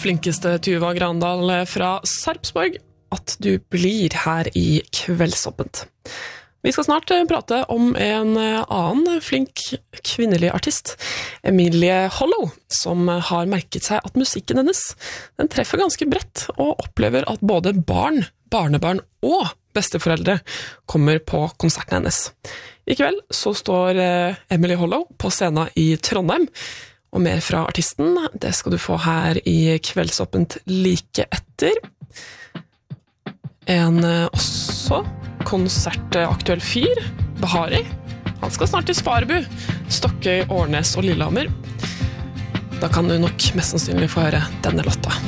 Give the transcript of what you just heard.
flinkeste Tuva Grandal fra Sarpsborg at du blir her i Kveldsåpent. Vi skal snart prate om en annen flink kvinnelig artist, Emilie Hollow, som har merket seg at musikken hennes den treffer ganske bredt og opplever at både barn, barnebarn og besteforeldre kommer på konserten hennes. I kveld så står Emilie Hollow på scenen i Trondheim, og mer fra artisten, det skal du få her i Kveldsåpent like etter. En også konsertaktuell fyr, Bahari. Han skal snart til Sparebu, Stokkøy, Årnes og Lillehammer. Da kan du nok mest sannsynlig få høre denne låta.